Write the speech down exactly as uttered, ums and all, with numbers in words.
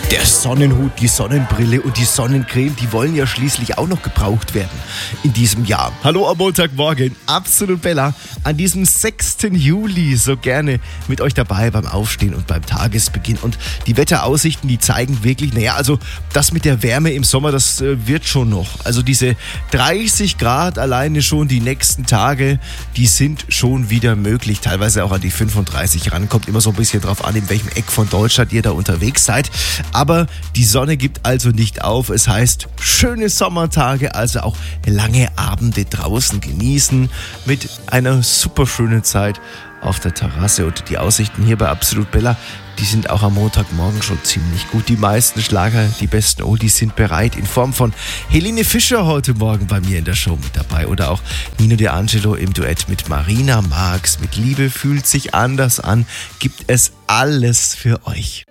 Der Sonnenhut, die Sonnenbrille und die Sonnencreme, die wollen ja schließlich auch noch gebraucht werden in diesem Jahr. Hallo am Montagmorgen, Absolut Bella, an diesem sechsten Juli so gerne mit euch dabei beim Aufstehen und beim Tagesbeginn. Und die Wetteraussichten, die zeigen wirklich, naja, also das mit der Wärme im Sommer, das äh, wird schon noch. Also diese dreißig Grad alleine schon die nächsten Tage, die sind schon wieder möglich. Teilweise auch an die fünfunddreißig ran, kommt immer so ein bisschen drauf an, in welchem Eck von Deutschland ihr da unterwegs seid. Aber die Sonne gibt also nicht auf. Es heißt, schöne Sommertage, also auch lange Abende draußen genießen mit einer super schönen Zeit auf der Terrasse. Und die Aussichten hier bei Absolut Bella, die sind auch am Montagmorgen schon ziemlich gut. Die meisten Schlager, die besten Oldies sind bereit in Form von Helene Fischer heute Morgen bei mir in der Show mit dabei. Oder auch Nino De Angelo im Duett mit Marina Marx. Mit Liebe fühlt sich anders an. Gibt es alles für euch.